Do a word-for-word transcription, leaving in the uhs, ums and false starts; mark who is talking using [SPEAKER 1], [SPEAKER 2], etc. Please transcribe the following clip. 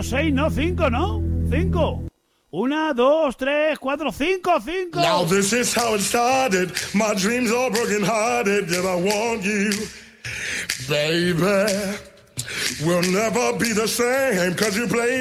[SPEAKER 1] no, seis, no, cinco, ¿no? Cinco. Una, dos, tres, cuatro, cinco, cinco.
[SPEAKER 2] Now this is how it started. My dreams are broken hearted. Yet I want you, baby. We'll never be the same. Cause you play